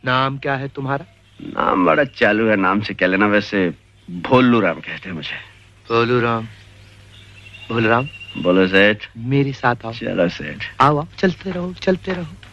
नाम क्या है तुम्हारा? नाम बड़ा चालू है, नाम से क्या लेना। वैसे भोलू राम कहते हैं मुझे। भोलू राम। भोलू राम। बोलो सेठ। मेरे साथ आओ। चलो सेठ। आओ आओ, चलते रहो चलते रहो।